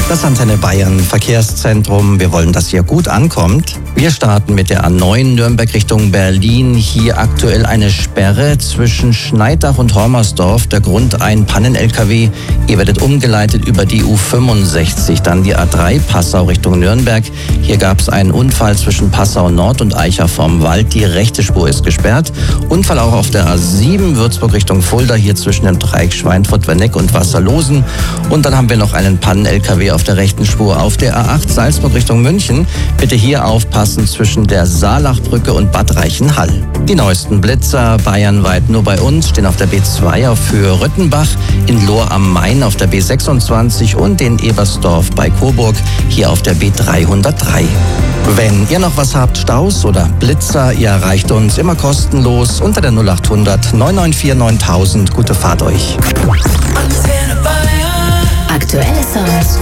Das Antenne Bayern Verkehrszentrum. Wir wollen, dass hier gut ankommt. Wir starten mit der A9 Nürnberg Richtung Berlin. Hier aktuell eine Sperre zwischen Schneidach und Hormersdorf. Der Grund ein Pannen-LKW. Ihr werdet umgeleitet über die U65. Dann die A3 Passau Richtung Nürnberg. Hier gab es einen Unfall zwischen Passau Nord und Eicher vorm Wald. Die rechte Spur ist gesperrt. Unfall auch auf der A7 Würzburg Richtung Fulda. Hier zwischen dem Dreieck Schweinfurt-Werneck und Wasserlosen. Und dann haben wir noch einen Pannen-LKW auf der rechten Spur auf der A8 Salzburg Richtung München. Bitte hier aufpassen zwischen der Saalachbrücke und Bad Reichenhall. Die neuesten Blitzer bayernweit nur bei uns stehen auf der B2 für Röttenbach, in Lohr am Main auf der B26 und in Ebersdorf bei Coburg hier auf der B303. Wenn ihr noch was habt, Staus oder Blitzer, ihr erreicht uns immer kostenlos unter der 0800 994 9000. Gute Fahrt euch. Aktuelle Songs